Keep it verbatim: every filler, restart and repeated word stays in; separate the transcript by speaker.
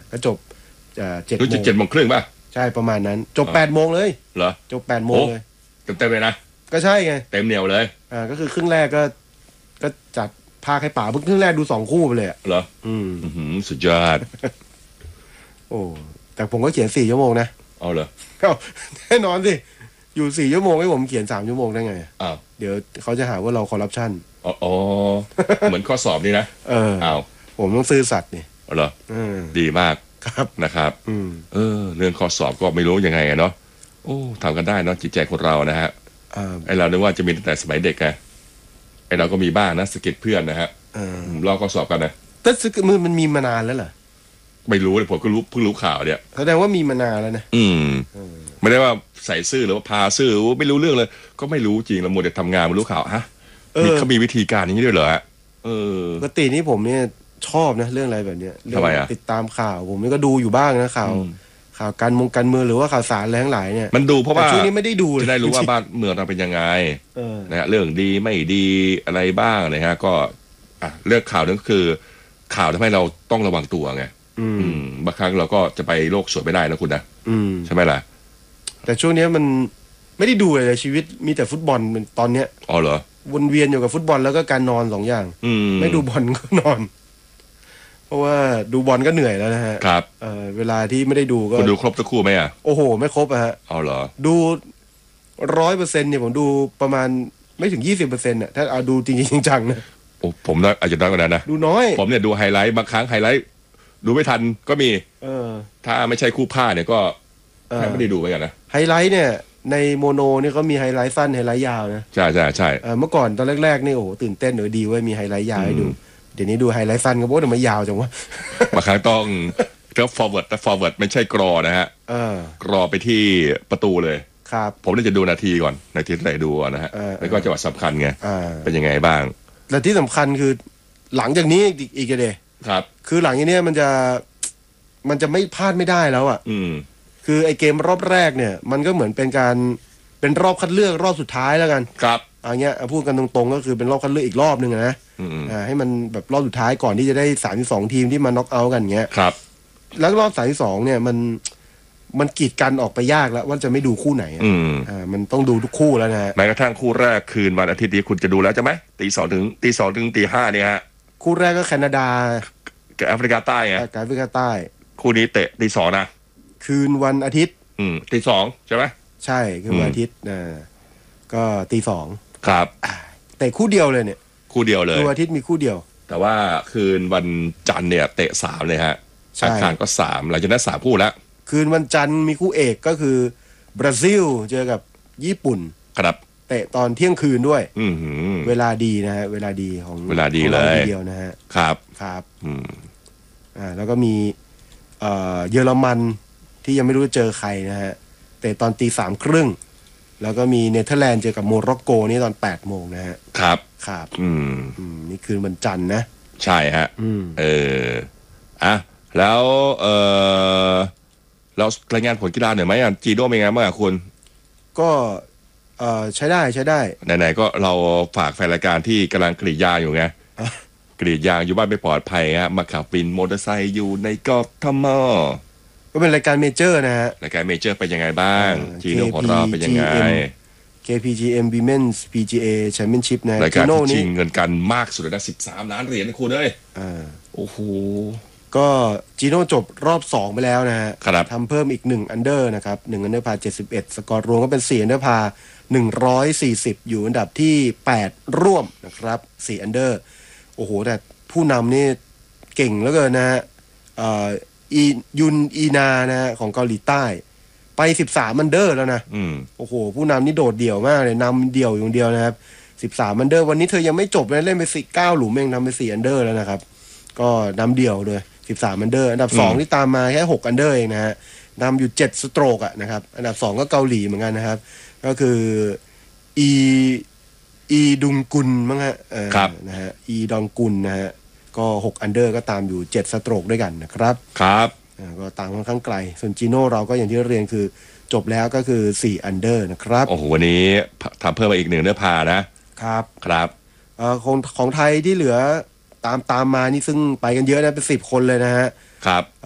Speaker 1: ก็จบเจ็ดโมง
Speaker 2: เจ็ดโมงครึ่งป่ะ
Speaker 1: ใช่ประมาณนั้นจบแปดโมงเลย
Speaker 2: เหรอ
Speaker 1: จบแปดโมงเลย
Speaker 2: เต็มเต็มเลยนะ
Speaker 1: ก็ใช่ไง
Speaker 2: เต็มเหนียวเลย
Speaker 1: อ่าก็คือครึ่งแรกก็ก็จัดพาให้ป่าครึ่งแรกดูสองคู่ไปเลย
Speaker 2: เหรอ
Speaker 1: อืม
Speaker 2: สุดยอด
Speaker 1: โอ้แต่ผมก็เขียนสี่ชั่วโมงนะ
Speaker 2: เอาเหรอ
Speaker 1: ก็แน่นอนสิอยู่สี่ชั่วโมงให้ผมเขียนสามชั่วโมงได้ไง
Speaker 2: อ้าว
Speaker 1: เดี๋ยวเขาจะหาว่าเราคอร์รัปชัน
Speaker 2: อ๋อเหมือนข้อสอบนี่นะ
Speaker 1: เออ
Speaker 2: อ้าว
Speaker 1: ผมต้องซื่อสัตย์นี่
Speaker 2: เหรอดีมาก
Speaker 1: ครับ
Speaker 2: นะครับเออเรื่องข้อสอบก็ไม่รู้ยังไงเนาะโอ้ทำกันได้เนาะจิตใจคนเรานะฮะไอเรานึกว่าจะมีตั้งแต่สมัยเด็กไงไอเราก็มีบ้างนะสกิดเพื่อนนะฮะลอกข้อสอบกันนะ
Speaker 1: แต่สกิดมือมันมีมานานแล้วเหรอ
Speaker 2: ไม่รู้เลยผมก็รู้เพิ่งรู้ข่าวเนี่ย
Speaker 1: แสดงว่ามีมานานแล้วนะ
Speaker 2: อืมไม่ได้ว่าใส่ซื่อหรือว่าพาซื่อไม่รู้เรื่องเลยก็ไม่รู้จริงเราหมดแต่ทำงานไม่รู้ข่าวฮะมีเขามีวิธีการอย่างนี้ด้วยเหรอฮะเออ
Speaker 1: ปกตินี่ผมเนี่ยชอบนะเรื่องอะไรแบบเนี้ย
Speaker 2: ทำไมอ่ะ
Speaker 1: ติดตามข่าวผมนี่ก็ดูอยู่บ้างนะข่าวข่าวการมงการเมืองหรือว่าข่าวสารอะไรทั้งหลายเนี่ย
Speaker 2: มันดูเพราะว่า
Speaker 1: ช่วงนี้ไม่ได้ดู
Speaker 2: จะได้รู้ว่าบ้านเมืองเราเป็นยังไงนะฮะเรื่องดีไม่ดีอะไรบ้างนะฮะก็อ่ะเรื่องข่าวนั้นก็คือข่าวทำให้เราต้องระวังตัวไงบางครั้งเราก็จะไปโลกสวยไม่ได้นะคุณนะใช่ไหมล่ะ
Speaker 1: แต่ช่วงนี้มันไม่ได้ดูเลยชีวิตมีแต่ฟุตบอลเป็นตอนเนี้ย
Speaker 2: อ๋อเหรอ
Speaker 1: วนเวียนอยู่กับฟุตบอลแล้วก็การนอนสองอย่างไม่ดูบอลก็นอนเพราะว่าดูบอลก็เหนื่อยแล้วนะฮะ
Speaker 2: ครับ
Speaker 1: เอ่อเวลาที่ไม่ได้ดูก็
Speaker 2: คุณดูครบทุกคู่ไหมอ่ะ
Speaker 1: โอ้โหไม่ครบอะฮะ
Speaker 2: อ๋อเหรอ
Speaker 1: ดูร้อยเปอร์เซ็นต์เนี่ยผมดูประมาณไม่ถึงยี่สิบเปอร์เซ็นต์เนี่ยถ้าเอาดูจริงจริงจังนะ
Speaker 2: โอ้ผมอาจจะน้อยกว่านั้นนะ
Speaker 1: ดูน้อย
Speaker 2: ผมเนี่ยดูไฮไลท์บางครั้งไฮไลท์ดูไม่ทันก็มี
Speaker 1: เออ
Speaker 2: ถ้าไม่ใช่คู่พลาดเนี่ยก็ไม่ได้ดูเหมือนกันนะ
Speaker 1: ไฮไลท์เนี่ยในโมโนเนี่ยเขามีไฮไลท์สั้นไฮไลท์ยาวนะ
Speaker 2: ใช่ใช่ใช่
Speaker 1: เมื่อก่อนตอนแรกๆนี่โอ้โหตื่นเต้นเออดีเว้ยมีไฮไลท์ยาวให้ดูเดี๋ยวนี้ดูไฮไลท์สั้นก็โบ้ทำไมยาวจังวะ
Speaker 2: บางครั้งต้องเท forward แต่ forward ไม่ใช่กรอนะฮะกรอไปที่ประตูเลย
Speaker 1: ครับ
Speaker 2: ผมน่าจะดูนาทีก่อนนาทีไหนดูนะฮะแล้วก็จังหวะสำคัญไงเป็นยังไงบ้าง
Speaker 1: และที่สำคัญคือหลังจากนี้อีกเลย
Speaker 2: ครับ
Speaker 1: คือหลังจากนี้มันจะมันจะไม่พลาดไม่ได้แล้วอ่ะ
Speaker 2: อืม
Speaker 1: คือไอเกมรอบแรกเนี่ยมันก็เหมือนเป็นการเป็นรอบคัดเลือกรอบสุดท้ายแล้วกัน
Speaker 2: ครับ
Speaker 1: อย่างเงี้ยพูดกันตรงๆก็คือเป็นรอบคัดเลือกอีกรอบนึงนะอ่าให้มันแบบรอบสุดท้ายก่อนที่จะได้สามสิบสองทีมที่มาน็อกเอาท์กันเงี้ย
Speaker 2: ครับ
Speaker 1: แล้วรอบสามสิบสองเนี่ยมันมันกีดกันออกไปยากแล้วว่าจะไม่ดูคู่ไหนอ่ามันต้องดูทุกคู่แล้วนะ
Speaker 2: แม้กระทั่งคู่แรกคืนวันอาทิตย์นี้คุณจะดูแล้วใช่ไหมตีสองถึงตีสองถึงตีห้าเนี่ยฮะ
Speaker 1: คู่แรกก็แคนาดา
Speaker 2: กับแอฟริกาใต้ไง
Speaker 1: แอฟริกาใต้
Speaker 2: คู่นี้เตะตีสองนะ
Speaker 1: คืนวันอาทิตย์
Speaker 2: อืมตีสองใช่ไหม
Speaker 1: ใช่คือวันอาทิตย์นะก็ตีสอง
Speaker 2: ครับ
Speaker 1: แต่คู่เดียวเลยเนี่ย
Speaker 2: คู่เดียวเลย
Speaker 1: วันอาทิตย์มีคู่เดียว
Speaker 2: แต่ว่าคืนวันจันทร์เนี่ยเตะสามเลยฮะอังคารก็สามหลังจากนั้นสามคู่แล้ว
Speaker 1: คืนวันจันทร์มีคู่เอกก็คือบราซิลเจอกับญี่ปุ่น
Speaker 2: ครับ
Speaker 1: เตะตอนเที่ยงคืนด้วย
Speaker 2: อื
Speaker 1: เวลาดีนะฮะเวลาดีของ
Speaker 2: เวลาดีเลย
Speaker 1: เดียวนะฮะ
Speaker 2: ครับ
Speaker 1: ครับอืมอ่าแล้วก็มีเอ่อเยอรมันที่ยังไม่รู้จะเจอใครนะฮะแต่ตอนตีสามครึ่งแล้วก็มีเนเธอร์แลนด์เจอกับโมร็อกโกนี่ตอนแปดโมงนะฮะ
Speaker 2: ครับ
Speaker 1: ครับ
Speaker 2: อืม
Speaker 1: อืมนี่คืนวันจันทร์นะ
Speaker 2: ใช่ฮะ
Speaker 1: อืม
Speaker 2: เอออ่ะแล้วเออเรารายงานผลกีฬาหน่อยไหมอ่ะจีโน่เป็นไงบ้างอ่ะคุณ
Speaker 1: ก็เอ่อใช้ได้ใช้ได้
Speaker 2: ไหนๆก็เราฝากแฟนรายการที่กำลังกรีดยางอยู่ไงกรีดยางอยู่บ้านไม่ปลอดภัยฮะมาขับวินมอเตอร์ไซค์อยู่ในกทม
Speaker 1: ก็เป็นรายการเมเจอร์นะฮะ
Speaker 2: รายการเมเจอร์เป็นยังไงบ้างจีโน่ของเราเป็นยังไง
Speaker 1: เค พี จี เอ็ม Women's พี จี เอ Championship นะ
Speaker 2: รายการที่ชิงเงินกันมากสุดนะสิบสามล้านเหรียญนะคุณเอ้ย
Speaker 1: อ่า
Speaker 2: โอ้โห
Speaker 1: ก็จีโน่จบรอบสองไปแล้วนะฮะ
Speaker 2: ครับ
Speaker 1: ทำเพิ่มอีกหนึ่งอันเดอร์นะครับหนึ่งอันเดอร์พาเจ็ดสิบเอ็ดสกอร์รวมก็เป็นสี่อันเดอร์พาหนึ่งร้อยสี่สิบอยู่อันดับที่แปดร่วมนะครับสี่อันเดอร์โอ้โหแต่ผู้นำนี่เก่งเหลือเกินนะฮะเอ่ออียุนอีนานะฮะของเกาหลีใต้ไปสิบสามอันเดอร์แล้วนะโอ้โหผู้นำนี่โดดเดี่ยวมากเลยนำเดี่ยวอย่างเดียวนะครับสิบสามอันเดอร์วันนี้เธอยังไม่จบเลยเล่นไปสี่เก้าหลุมเองทำไปสี่อันเดอร์แล้วนะครับก็นำเดี่ยวเลยสิบสามอันเดอร์อันดับสองที่ตามมาแค่หกอันเดอร์เองนะฮะนำอยู่เจ็ดสโตรกอ่ะนะครับอันดับสองก็เกาหลีเหมือนกันนะครับก็คืออีอีดุงกุลมั้งฮะเออนะฮะอีดองกุลนะฮะก็หกอันเดอร์ก็ตามอยู่เจ็ดสโตรกด้วยกันนะครับ
Speaker 2: ครับ
Speaker 1: ก็ต่างค่อนข้างไกลส่วนจีโน่เราก็อย่างที่เรียนคือจบแล้วก็คือสี่อันเดอร์นะครับ
Speaker 2: โอ้โหวันนี้ทำเพิ่มมาอีกหนึ่งเนื้อพานะครับครับ
Speaker 1: เอ่อของของไทยที่เหลือตามตามมานี่ซึ่งไปกันเยอะนะเป็นสิบคนเลยนะฮะ
Speaker 2: ครับ